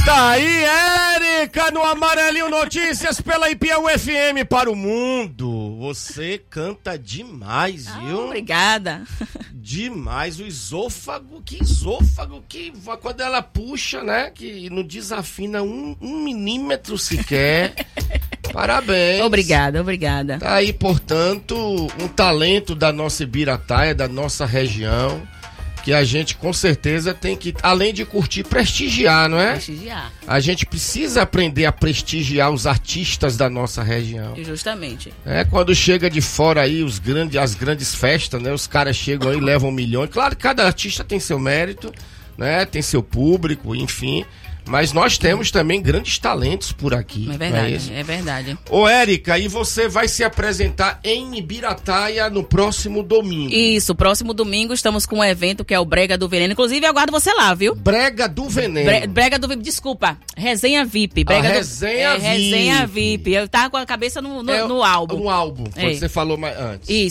Tá aí, Érica, no Amarelinho Notícias pela Ipiau FM para o mundo. Você canta demais, viu? Obrigada. Demais. O esôfago, que quando ela puxa, né? Que não desafina um milímetro sequer. Parabéns. Obrigada. Tá aí, portanto, um talento da nossa Ibirataia, da nossa região, que a gente com certeza tem que, além de curtir, prestigiar, não é? Prestigiar. A gente precisa aprender a prestigiar os artistas da nossa região. Justamente. Quando chega de fora aí as grandes festas, né? Os caras chegam aí e levam milhões. Claro que cada artista tem seu mérito, né? Tem seu público, enfim. Mas nós temos também grandes talentos por aqui. É verdade, é verdade. Ô, Érica, e você vai se apresentar em Ibirataia no próximo domingo. Isso, próximo domingo estamos com um evento que é o Brega do Veneno. Inclusive, eu aguardo você lá, viu? Brega do Veneno. Brega do Veneno, desculpa. Resenha VIP. Resenha VIP. Resenha VIP. Eu tava com a cabeça no álbum. No álbum, quando você falou mais antes. Isso.